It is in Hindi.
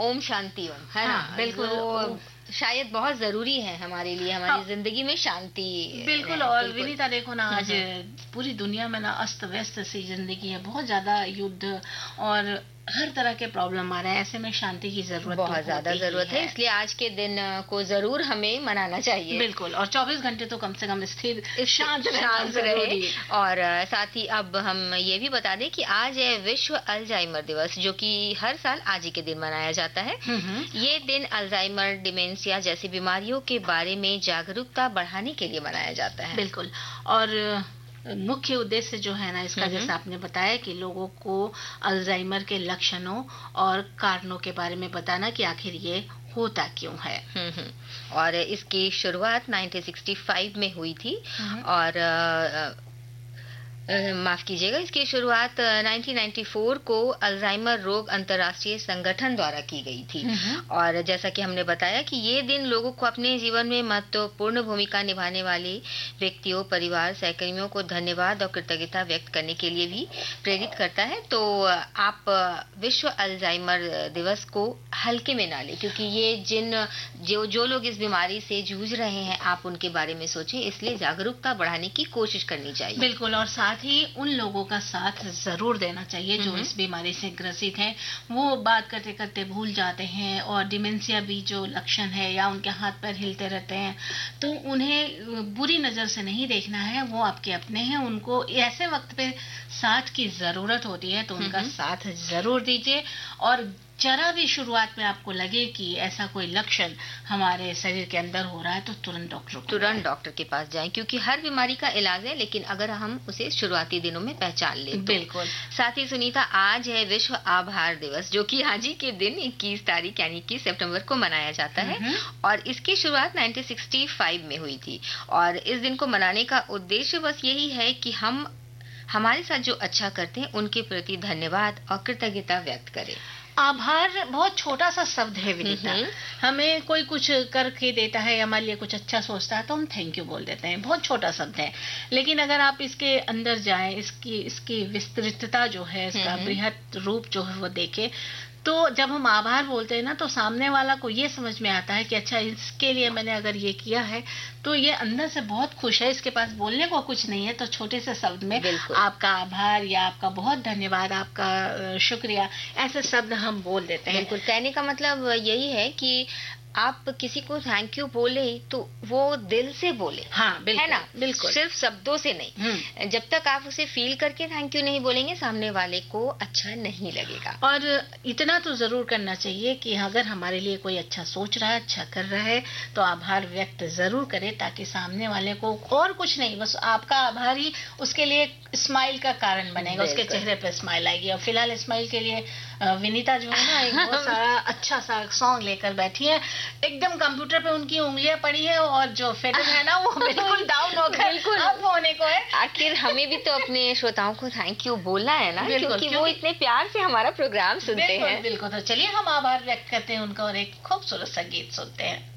ओम शांति ओम, है ना? बिल्कुल। शायद बहुत जरूरी है हमारे लिए, हमारी जिंदगी में शांति। बिल्कुल। और विनीता देखो ना, आज पूरी दुनिया में ना अस्त व्यस्त सी जिंदगी है, बहुत ज्यादा युद्ध और हर तरह के प्रॉब्लम आ रहे हैं। ऐसे में शांति की जरूरत बहुत ज्यादा जरूरत है, इसलिए आज के दिन को जरूर हमें मनाना चाहिए। बिल्कुल। और 24 घंटे तो कम से कम स्थिर शांत रहे। और साथ ही अब हम ये भी बता दें कि आज है विश्व अल्जाइमर दिवस, जो कि हर साल आज ही के दिन मनाया जाता है। ये दिन अल्जाइमर, डिमेंशिया जैसी बीमारियों के बारे में जागरूकता बढ़ाने के लिए मनाया जाता है। बिल्कुल। और मुख्य उद्देश्य जो है ना इसका, जैसा आपने बताया, कि लोगों को अल्जाइमर के लक्षणों और कारणों के बारे में बताना कि आखिर ये होता क्यों है। और इसकी शुरुआत 1965 में हुई थी। और माफ कीजिएगा, इसकी शुरुआत 1994 को अल्जाइमर रोग अंतर्राष्ट्रीय संगठन द्वारा की गई थी। और जैसा कि हमने बताया कि ये दिन लोगों को अपने जीवन में महत्वपूर्ण भूमिका निभाने वाले व्यक्तियों, परिवार, सहकर्मियों को धन्यवाद और कृतज्ञता व्यक्त करने के लिए भी प्रेरित करता है। तो आप विश्व अल्जाइमर दिवस को हल्के में ना लें, क्योंकि ये जो लोग इस बीमारी से जूझ रहे हैं, आप उनके बारे में सोचें, इसलिए जागरूकता बढ़ाने की कोशिश करनी चाहिए। बिल्कुल। और साथ ही उन लोगों का साथ जरूर देना चाहिए जो इस बीमारी से ग्रसित हैं। वो बात करते करते भूल जाते हैं, और डिमेंशिया भी जो लक्षण है, या उनके हाथ पैर हिलते रहते हैं, तो उन्हें बुरी नजर से नहीं देखना है। वो आपके अपने हैं, उनको ऐसे वक्त पे साथ की जरूरत होती है, तो उनका साथ जरूर दीजिए। और जरा भी शुरुआत में आपको लगे कि ऐसा कोई लक्षण हमारे शरीर के अंदर हो रहा है, तो तुरंत डॉक्टर के पास जाएं, क्योंकि हर बीमारी का इलाज है, लेकिन अगर हम उसे शुरुआती दिनों में पहचान लें तो। बिल्कुल। साथ ही सुनीता, आज है विश्व आभार दिवस, जो कि आज ही के दिन 21 तारीख यानी 21 सितंबर को मनाया जाता है। और इसकी शुरुआत 1965 में हुई थी। और इस दिन को मनाने का उद्देश्य बस यही है कि हम हमारे साथ जो अच्छा करते हैं उनके प्रति धन्यवाद और कृतज्ञता व्यक्त करें। आभार बहुत छोटा सा शब्द है विनीता। हमें कोई कुछ करके देता है, हमारे लिए कुछ अच्छा सोचता है, तो हम थैंक यू बोल देते हैं। बहुत छोटा शब्द है, लेकिन अगर आप इसके अंदर जाएं, इसकी विस्तृतता जो है, इसका बृहद रूप जो है वो देखें, तो जब हम आभार बोलते हैं ना, तो सामने वाला को ये समझ में आता है कि अच्छा, इसके लिए मैंने अगर ये किया है तो ये अंदर से बहुत खुश है, इसके पास बोलने को कुछ नहीं है, तो छोटे से शब्द में आपका आभार या आपका बहुत धन्यवाद, आपका शुक्रिया, ऐसे शब्द हम बोल देते हैं। बिल्कुल। कहने का मतलब यही है कि आप किसी को थैंक यू बोले तो वो दिल से बोले। हाँ, बिल्कुल, है ना? बिल्कुल। सिर्फ शब्दों से नहीं। जब तक आप उसे फील करके थैंक यू नहीं बोलेंगे, सामने वाले को अच्छा नहीं लगेगा। और इतना तो जरूर करना चाहिए कि अगर हमारे लिए कोई अच्छा सोच रहा है, अच्छा कर रहा है, तो आभार व्यक्त जरूर करें, ताकि सामने वाले को और कुछ नहीं, बस आपका आभार ही उसके लिए स्माइल का कारण बनेगा, उसके चेहरे पे स्माइल आएगी। और फिलहाल स्माइल के लिए विनीता जो है ना, एक बहुत सारा अच्छा सा सॉन्ग लेकर बैठी है। एकदम कंप्यूटर पे उनकी उंगलियां पड़ी है, और जो फेडर है ना वो बिल्कुल डाउन होकर अप होने को है। आखिर हमें भी तो अपने श्रोताओं को थैंक यू बोलना है ना, क्योंकि वो इतने प्यार से हमारा प्रोग्राम सुनते हैं। बिल्कुल। तो चलिए हम आभार व्यक्त करते हैं उनका, और एक खूबसूरत सा गीत सुनते हैं।